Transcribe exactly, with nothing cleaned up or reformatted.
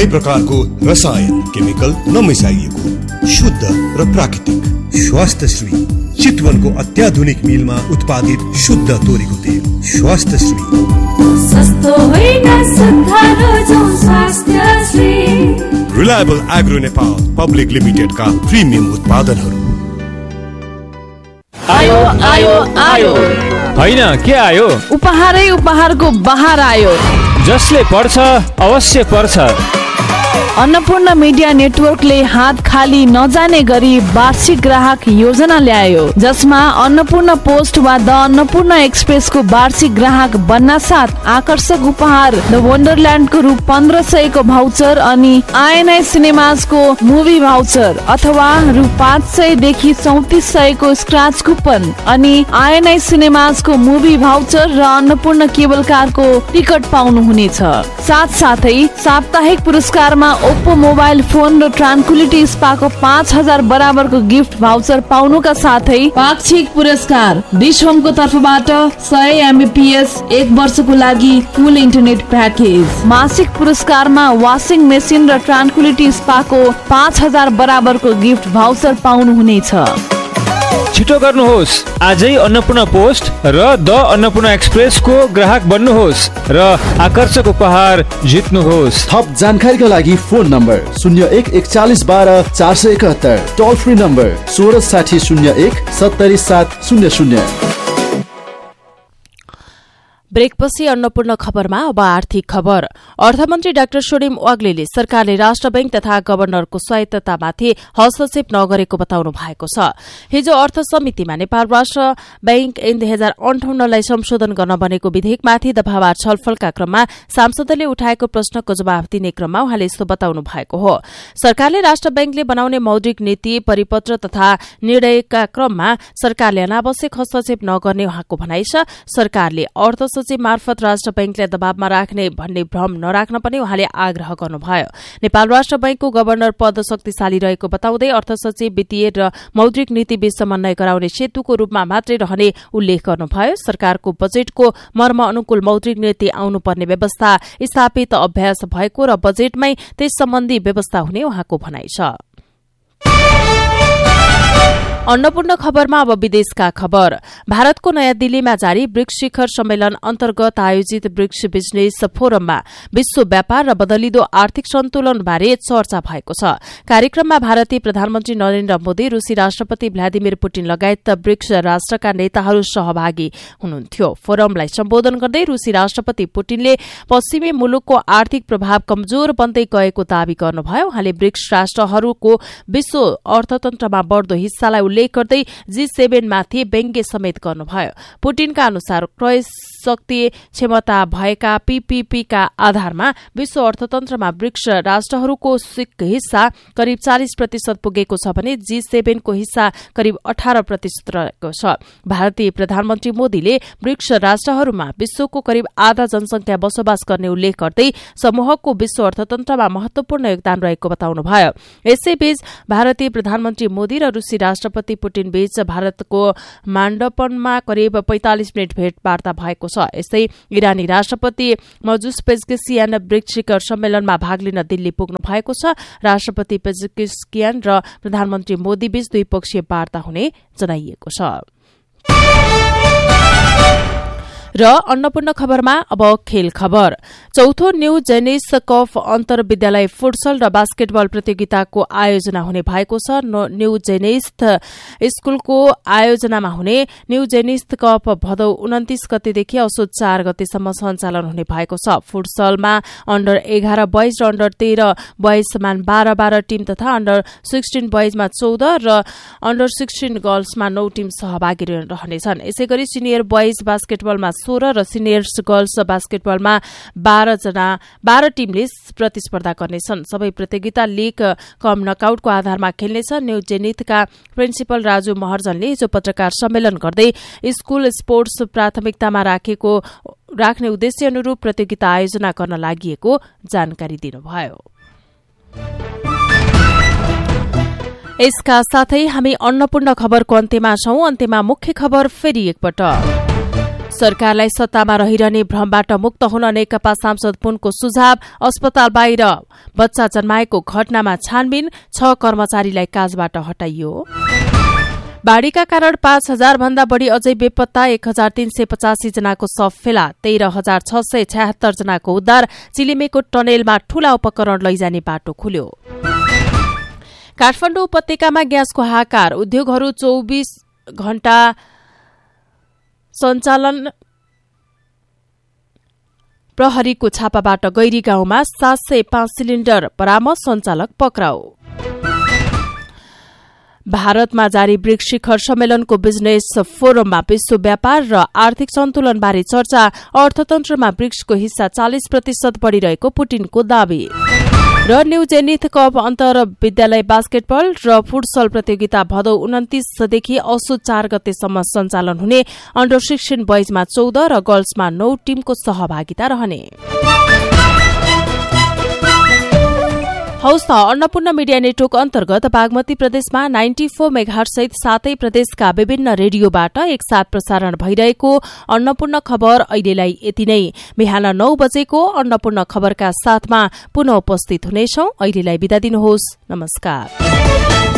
कुनै प्रकारको रसायन केमिकल नमिसाइएको शुद्ध र प्राकृतिक स्वास्थ्यश्री चितवनको अत्याधुनिक मिलमा उत्पादित शुद्ध तोरीको तेल। स्वास्थ्यश्री सस्तो होइन सुधारो जो स्वास्थ्यश्री। रिलायबल एग्रो नेपाल पब्लिक लिमिटेडका प्रिमियम उत्पादनहरू। आयो आयो आयो होइन के आयो? उपहारै उपहारको बहार आयो। जसले पढ्छ अवश्य पर्छ। अन्नपूर्ण मिडिया नेटवर्कले हात खाली नजाने गरी वार्षिक ग्राहक योजना ल्यायो, जसमा अन्नपूर्ण पोस्ट वा द अन्नपूर्ण एक्सप्रेसको वार्षिक ग्राहक बन्न साथ आकर्षक उपहार द वन्डरल्यान्डको रु पन्ध्र सयको भाउचर अनि आइएनआई सिनेमाजको मुभी भाउचर अथवा रु पाँच सय देखि चौतिस सयको स्क्रैच कुपन अनि आइएनआई सिनेमाजको मुभी भाउचर र अन्नपूर्ण केबल कारको टिकट पाउनुहुनेछ। साथ साथै साप्ताहिक पुरस्कारमा ओप्पो मोबाइल फोन र ट्रान्कुलिटी स्पाको पाँच हजार बराबरको गिफ्ट भाउचर पाउनुका साथै पाक्षिक पुरस्कार डिश होमको तर्फबाट सय एमबीपीएस एक वर्षको लागि फुल इन्टरनेट प्याकेज। मासिक पुरस्कारमा वासिङ मेसिन र ट्रान्कुलिटी स्पाको पाँच हजार बराबरको गिफ्ट भाउचर पाउनुहुनेछ। छिटो गर्नुहोस्, आजै अन्नपूर्ण पोस्ट र द अन्नपूर्ण एक्सप्रेसको ग्राहक बन्नुहोस् र आकर्षक उपहार जित्नुहोस्। थप जानकारीका लागि फोन नम्बर शून्य एक एकचालिस बाह्र चार सय एकहत्तर, टोल फ्री नम्बर सोह्र साठी शून्य एक सत्तरी सात शून्य शून्य। ब्रेकपछि अन्नपूर्ण खबरमा अब आर्थिक खबर। अर्थमन्त्री डाक्टर सोडिम वाग्लेले सरकारले राष्ट्र बैंक तथा गभर्नरको स्वायत्ततामाथि हस्तक्षेप नगरेको बताउनु भएको छ। हिजो अर्थ समितिमा नेपाल राष्ट्र बैंक ऐन दुई हजार अन्ठाउन्नलाई संशोधन गर्न बनेको विधेयकमाथि दफावार छलफलका क्रममा सांसदले उठाएको प्रश्नको जवाफ दिने क्रममा उहाँले यस्तो बताउनु भएको हो। सरकारले राष्ट्र बैंकले बनाउने मौद्रिक नीति परिपत्र तथा निर्णयका क्रममा सरकारले अनावश्यक हस्तक्षेप नगर्ने उहाँको भनाइ छ। सरकारले अर्थ मार्फत राष्ट्र बैंकलाई दबावमा राख्ने भन्ने भ्रम नराख्न पनि उहाँले आग्रह गर्नुभयो। नेपाल राष्ट्र बैंकको गभर्नर पद शक्तिशाली रहेको बताउँदै अर्थ सचिव वित्तीय र मौद्रिक नीति बीच समन्वय गराउने सेतुको रूपमा मात्रै रहने उल्लेख गर्नुभयो। सरकारको बजेटको मर्म अनुकूल मौद्रिक नीति आउनुपर्ने व्यवस्था स्थापित अभ्यास भएको र बजेटमै त्यस सम्बन्धी व्यवस्था हुने उहाँको भनाइ छ। अन्नपूर्ण खबरमा अब विदेशका खबर। भारतको नयाँ दिल्लीमा जारी ब्रिक्स शिखर सम्मेलन अन्तर्गत आयोजित ब्रिक्स बिजनेस फोरममा विश्व व्यापार र बदलिदो आर्थिक सन्तुलन बारे चर्चा भएको छ। कार्यक्रममा भारतीय प्रधानमन्त्री नरेन्द्र मोदी, रूसी राष्ट्रपति भ्लादिमिर पुटिन लगायत ब्रिक्स राष्ट्रका नेताहरू सहभागी हुनुहुन्थ्यो। फोरमलाई सम्बोधन गर्दै रूसी राष्ट्रपति पुटिनले पश्चिमी मुलुकको आर्थिक प्रभाव कमजोर बन्दै गएको दावी गर्नुभयो। उहाँले ब्रिक्स राष्ट्रहरूको विश्व अर्थतन्त्रमा बढ़दो हिस्सालाई उल्लेख गर्दै जी सेभेन माथि व्यङ्ग्य समेत गर्नुभयो। पुटिनका अनुसार क्रय शक्ति क्षमता भएका पीपीपीका आधारमा विश्व अर्थतन्त्रमा ब्रिक्स राष्ट्रहरूको हिस्सा करिब चालिस प्रतिशत पुगेको छ भने जी सेभेनको हिस्सा करिब अठार प्रतिशत रहेको छ। भारतीय प्रधानमन्त्री मोदीले ब्रिक्स राष्ट्रहरूमा विश्वको करिब आधा जनसंख्या बसोबास गर्ने उल्लेख गर्दै समूहको विश्व अर्थतन्त्रमा महत्वपूर्ण योगदान रहेको बताउनुभयो। यसैबीच भारतीय प्रधानमन्त्री मोदी र रूसी राष्ट्रपति पुटिन बीच भारतको माण्डपनमा करिब पैंतालिस मिनट भेटवार्ता भएको छ। यस्तै इरानी राष्ट्रपति मौजूद पेजकिसियान ब्रिक्स शिखर सम्मेलनमा भाग लिन दिल्ली पुग्नु भएको छ। राष्ट्रपति पेजकिसियान र प्रधानमन्त्री मोदी बीच द्विपक्षीय वार्ता हुने जनाइएको छ। र अन्नपूर्ण खबरमा अब खेल खबर। चौथो न्यू जेनिस कप अन्तर विद्यालय फुटसल र बास्केटबल प्रतियोगिताको आयोजना हुने भएको छ। न्यू जेनिस स्कूलको आयोजनामा हुने न्यू जेनिस कप भदौ उन्तिस गतेदेखि असोज चार गतेसम्म सञ्चालन हुने भएको छ। फुटसलमा अन्डर एघार बोइज र अन्डर तेह्र बोइज समान बाह्र बाह्र टिम तथा अन्डर सिक्सटिन बोइजमा चौध र अन्डर सिक्सटिन गर्ल्समा नौ टिम सहभागी रहनेछन्। यसै गरी सिनियर बोइज बास्केटबलमा सोह्र र सिनियर्स गर्ल्स बास्केटबलमा बाह्र जना बाह्र टिमले प्रतिस्पर्धा गर्नेछन्। सबै प्रतियोगिता लीग कम नकआउटको आधारमा खेल्नेछ। न्यू जेनिथका प्रिन्सिपल राजु महर्जनले हिजो पत्रकार सम्मेलन गर्दै स्कूल स्पोर्ट्स प्राथमिकतामा राखेको राख्ने उद्देश्य अनुरूप प्रतियोगिता आयोजना गर्न लागि जानकारी दिनुभयो। यसका साथै हामी अन्नपूर्ण खबरको अन्त्यमा छौं। अन्त्यमा मुख्य खबर फेरि एकपटक। सरकारलाई सत्तामा रहिरहने भ्रमबाट मुक्त हुन नेकपा सांसद पुनको सुझाव। अस्पताल बाहिर बच्चा जन्माएको घटनामा छानबिन, छ कर्मचारीलाई काजबाट हटाइयो। बाढ़ीका कारण पाँच हजार भन्दा बढ़ी अझै बेपत्ता, एक हजार तीन सय पचासी जनाको शव फेला, तेह्र हजार छ सय छयत्तर जनाको उद्धार। चिलिमेको टनेलमा ठूला उपकरण लैजाने बाटो खुल्यो। काठमाडौँ उपत्यकामा ग्यासको हाहाकार, उद्योगहरू चौबीस घण्टा सञ्चालन। प्रहरीको छापाबाट गैरी गाउँमा सात सय पाँच सिलिण्डर बरामद, सञ्चालक पक्राउ। भारतमा जारी ब्रिक्स शिखर सम्मेलनको बिजनेस फोरममा विश्व व्यापार र आर्थिक सन्तुलनबारे चर्चा। अर्थतन्त्रमा ब्रिक्सको हिस्सा चालिस प्रतिशत बढ़िरहेको पुटिनको दावी। र न्यू जेनिथ कप अन्तर विद्यालय बास्केटबल र फुटसल प्रतियोगिता भदौ उन्तिसदेखि असोज चार गतेसम्म सञ्चालन हुने। अन्डर सिक्सटिन बोइजमा चौध र गर्ल्समा नौ टीमको सहभागिता रहने। हौस् त अन्नपूर्ण मिडिया नेटवर्क अन्तर्गत बागमती प्रदेशमा नाइन्टी फोर मेगाहर्ज सहित सातै प्रदेशका विभिन्न रेडियोबाट एकसाथ प्रसारण भइरहेको अन्नपूर्ण खबर अहिलेलाई यति नै। बिहान नौ बजेको अन्नपूर्ण खबरका साथमा पुनः उपस्थित हुनेछौं। अहिलेलाई बिदा दिनुहोस्। नमस्कार।